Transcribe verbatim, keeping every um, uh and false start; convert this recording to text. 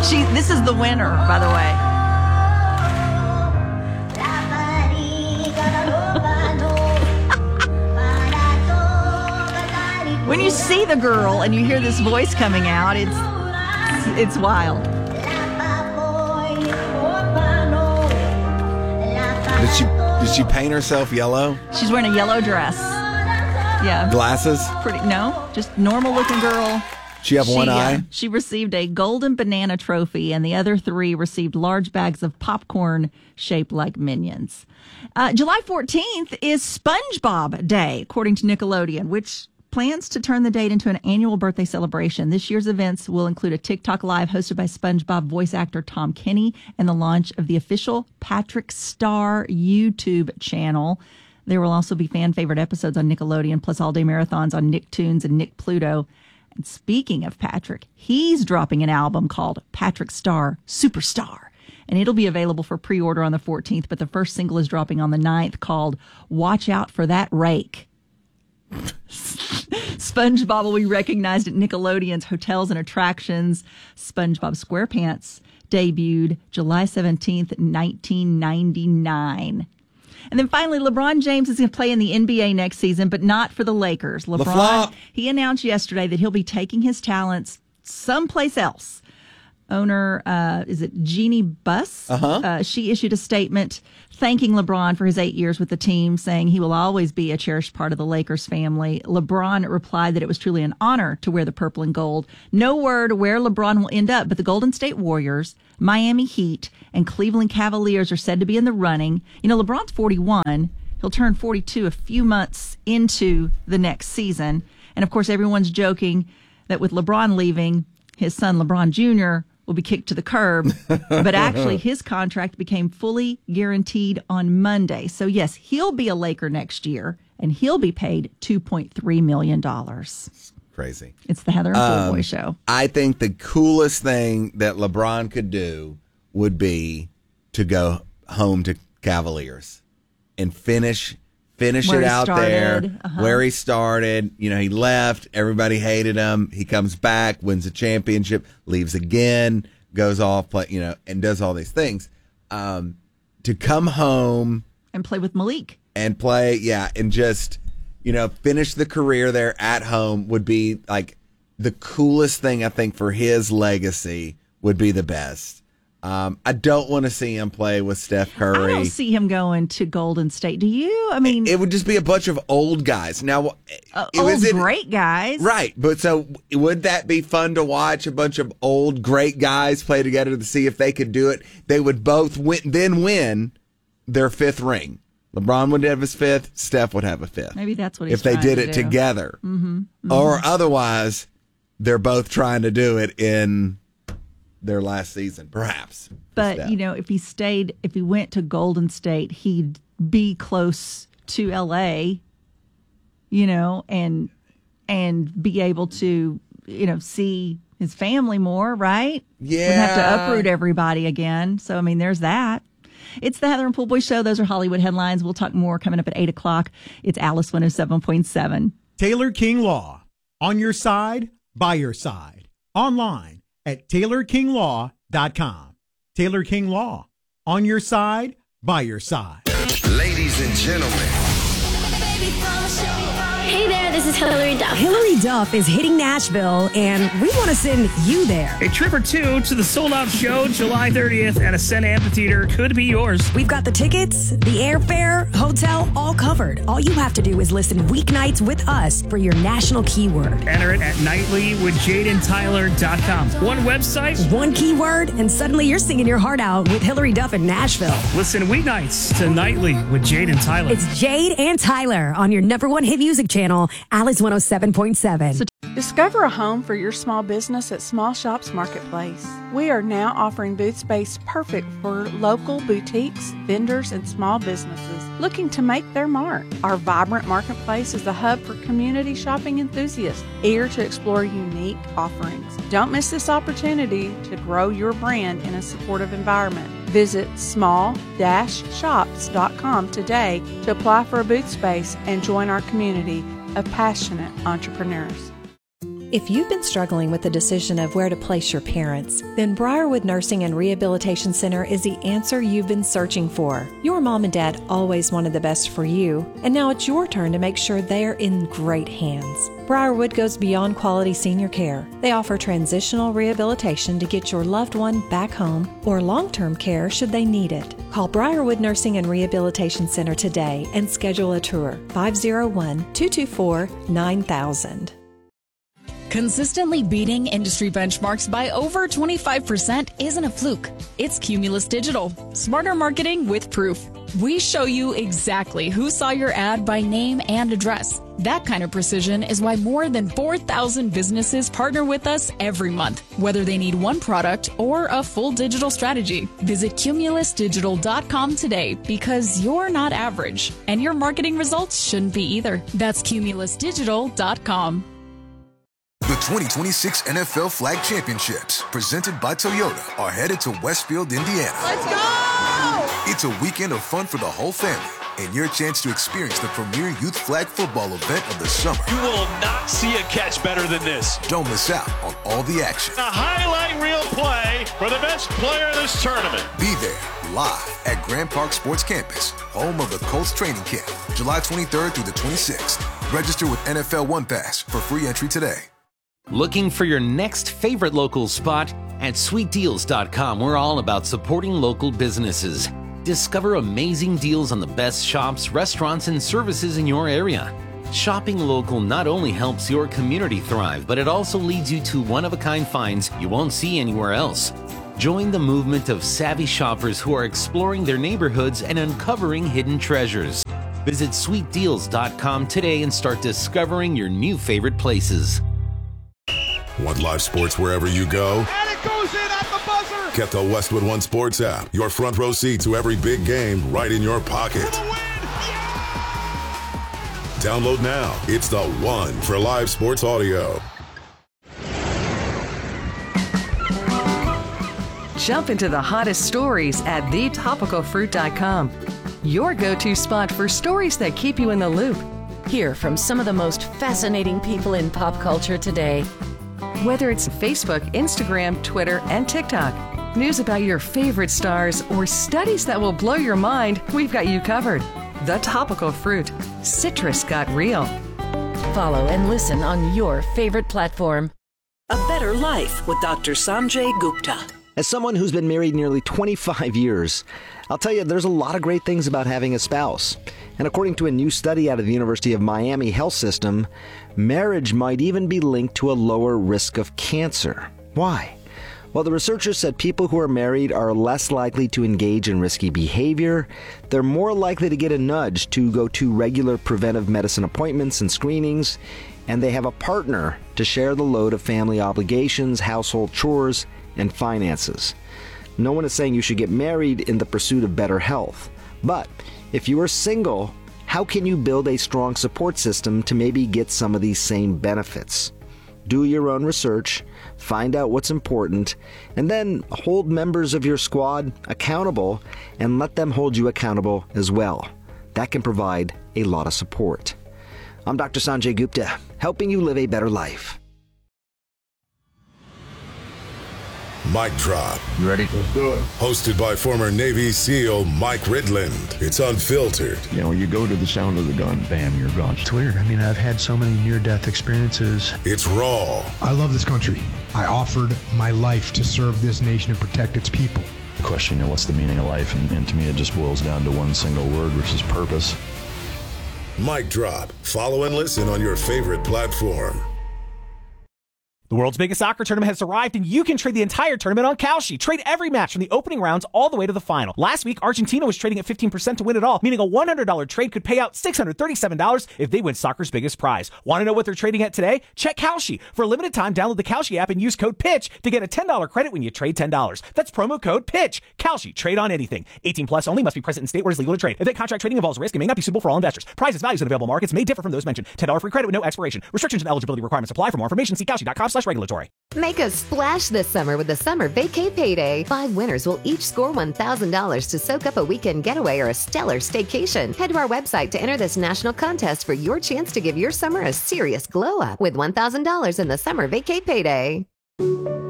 She. This is the winner, by the way. When you see the girl and you hear this voice coming out, it's it's wild. Did she did she paint herself yellow? She's wearing a yellow dress. Yeah. Glasses? Pretty no, just normal looking girl. She have one she, eye? Uh, she received a golden banana trophy, and the other three received large bags of popcorn shaped like Minions. Uh, July fourteenth is SpongeBob Day, according to Nickelodeon, which plans to turn the date into an annual birthday celebration. This year's events will include a TikTok Live hosted by SpongeBob voice actor Tom Kenny and the launch of the official Patrick Star YouTube channel. There will also be fan favorite episodes on Nickelodeon, plus all-day marathons on Nicktoons and Nick Pluto. And speaking of Patrick, he's dropping an album called Patrick Star Superstar. And it'll be available for pre-order on the fourteenth, but the first single is dropping on the ninth called Watch Out for That Rake. SpongeBob will be recognized at Nickelodeon's Hotels and Attractions. SpongeBob SquarePants debuted July seventeenth, nineteen ninety-nine. And then finally, LeBron James is going to play in the N B A next season, but not for the Lakers. LeBron, he announced yesterday that he'll be taking his talents someplace else. Owner, uh, is it Jeannie Buss? Uh-huh. Uh, she issued a statement thanking LeBron for his eight years with the team, saying he will always be a cherished part of the Lakers family. LeBron replied that it was truly an honor to wear the purple and gold. No word where LeBron will end up, but the Golden State Warriors, Miami Heat, and Cleveland Cavaliers are said to be in the running. You know, LeBron's forty-one. He'll turn forty-two a few months into the next season. And, of course, everyone's joking that with LeBron leaving, his son LeBron Junior will be kicked to the curb. But actually, his contract became fully guaranteed on Monday. So, yes, he'll be a Laker next year, and he'll be paid two point three million dollars. Crazy. It's the Heather and um, Pool Boy Show. I think the coolest thing that LeBron could do would be to go home to Cavaliers and finish finish Where it he out started. there Uh-huh. where he started. You know, he left. Everybody hated him. He comes back, wins a championship, leaves again, goes off, play, you know, and does all these things. Um, to come home And play with Malik. and play, yeah, and just, you know, finish the career there at home would be like the coolest thing. I think for his legacy would be the best. Um, I don't want to see him play with Steph Curry. I don't see him going to Golden State. Do you? I mean, it would just be a bunch of old guys. Now, uh, it old was it, great guys. right? But so would that be fun to watch a bunch of old great guys play together to see if they could do it? They would both win, then win their fifth ring. LeBron would have his fifth. Steph would have a fifth. Maybe that's what he's if they trying did to it do. together, Mm-hmm. Mm-hmm. or otherwise, they're both trying to do it in their last season, perhaps. But, you know, if he stayed, if he went to Golden State, he'd be close to L A, you know, and and be able to, you know, see his family more, right? Yeah. Wouldn't have to uproot everybody again. So, I mean, there's that. It's the Heather and Pool Boy Show. Those are Hollywood headlines. We'll talk more coming up at eight o'clock. It's Alice one oh seven point seven. Taylor King Law. On your side, by your side. Online at taylor king law dot com. Taylor King Law. On your side, by your side. Ladies and gentlemen. Hey there, this is Hillary Duff. Hillary Duff is hitting Nashville, and we want to send you there. A trip or two to the sold-out show July thirtieth at Ascent Amphitheater could be yours. We've got the tickets, the airfare, hotel, all covered. All you have to do is listen weeknights with us for your national keyword. Enter it at nightly with jaden tyler dot com. One website, one keyword, and suddenly you're singing your heart out with Hillary Duff in Nashville. Listen weeknights to Nightly with Jaden Tyler. It's Jade and Tyler on your number one hit music channel, Alice one oh seven point seven. So discover a home for your small business at Small Shops Marketplace. We are now offering booth space perfect for local boutiques, vendors, and small businesses looking to make their mark. Our vibrant marketplace is a hub for community shopping enthusiasts eager to explore unique offerings. Don't miss this opportunity to grow your brand in a supportive environment. Visit small dash shops dot com today to apply for a booth space and join our community of passionate entrepreneurs. If you've been struggling with the decision of where to place your parents, then Briarwood Nursing and Rehabilitation Center is the answer you've been searching for. Your mom and dad always wanted the best for you, and now it's your turn to make sure they're in great hands. Briarwood goes beyond quality senior care. They offer transitional rehabilitation to get your loved one back home or long-term care should they need it. Call Briarwood Nursing and Rehabilitation Center today and schedule a tour. five oh one, two two four, nine thousand. Consistently beating industry benchmarks by over twenty-five percent isn't a fluke. It's Cumulus Digital. Smarter marketing with proof. We show you exactly who saw your ad by name and address. That kind of precision is why more than four thousand businesses partner with us every month, whether they need one product or a full digital strategy. Visit cumulus digital dot com today because you're not average, and your marketing results shouldn't be either. That's cumulus digital dot com. The twenty twenty-six N F L Flag Championships, presented by Toyota, are headed to Westfield, Indiana. Let's go! It's a weekend of fun for the whole family and your chance to experience the premier youth flag football event of the summer. You will not see a catch better than this. Don't miss out on all the action. A highlight reel play for the best player in this tournament. Be there live at Grand Park Sports Campus, home of the Colts training camp, July twenty-third through the twenty-sixth. Register with N F L One Pass for free entry today. Looking for your next favorite local spot? At sweet deals dot com, we're all about supporting local businesses. Discover amazing deals on the best shops, restaurants, and services in your area. Shopping local not only helps your community thrive, but it also leads you to one-of-a-kind finds you won't see anywhere else. Join the movement of savvy shoppers who are exploring their neighborhoods and uncovering hidden treasures. Visit sweet deals dot com today and start discovering your new favorite places. Want live sports wherever you go? And it goes in at the buzzer! Get the Westwood One Sports app. Your front row seat to every big game right in your pocket. For the win! Yeah! Download now. It's the one for live sports audio. Jump into the hottest stories at the topical fruit dot com. Your go-to spot for stories that keep you in the loop. Hear from some of the most fascinating people in pop culture today. Whether it's Facebook, Instagram, Twitter, and TikTok, news about your favorite stars, or studies that will blow your mind, we've got you covered. The Topical Fruit. Citrus got real. Follow and listen on your favorite platform. A Better Life with Doctor Sanjay Gupta. As someone who's been married nearly twenty-five years, I'll tell you there's a lot of great things about having a spouse. And according to a new study out of the University of Miami Health System, marriage might even be linked to a lower risk of cancer. Why? Well, the researchers said people who are married are less likely to engage in risky behavior, they're more likely to get a nudge to go to regular preventive medicine appointments and screenings, and they have a partner to share the load of family obligations, household chores, and finances. No one is saying you should get married in the pursuit of better health. But if you are single, how can you build a strong support system to maybe get some of these same benefits? Do your own research, find out what's important, and then hold members of your squad accountable and let them hold you accountable as well. That can provide a lot of support. I'm Doctor Sanjay Gupta, helping you live a better life. Mic Drop. You ready? Let's do it. Hosted by former Navy SEAL Mike Ridland. It's unfiltered. You know, you go to the sound of the gun, bam, you're gone. It's weird. I mean, I've had so many near-death experiences. It's raw. I love this country. I offered my life to serve this nation and protect its people. The question, you know, what's the meaning of life? And, and to me, it just boils down to one single word, which is purpose. Mic Drop. Follow and listen on your favorite platform. The world's biggest soccer tournament has arrived, and you can trade the entire tournament on Kalshi. Trade every match from the opening rounds all the way to the final. Last week, Argentina was trading at fifteen percent to win it all, meaning a one hundred dollars trade could pay out six hundred thirty-seven dollars if they win soccer's biggest prize. Want to know what they're trading at today? Check Kalshi. For a limited time, download the Kalshi app and use code PITCH to get a ten dollars credit when you trade ten dollars. That's promo code PITCH. Kalshi. Trade on anything. eighteen plus only. Must be present in state where it's legal to trade. If that contract trading involves risk, it may not be suitable for all investors. Prices, values, and available markets may differ from those mentioned. ten dollars free credit with no expiration. Restrictions and eligibility requirements apply. For more information, see Kalshi dot com slash slash regulatory. Make a splash this summer with the Summer Vacay Payday. Five winners will each score one thousand dollars to soak up a weekend getaway or a stellar staycation. Head to our website to enter this national contest for your chance to give your summer a serious glow up with one thousand dollars in the Summer Vacay Payday.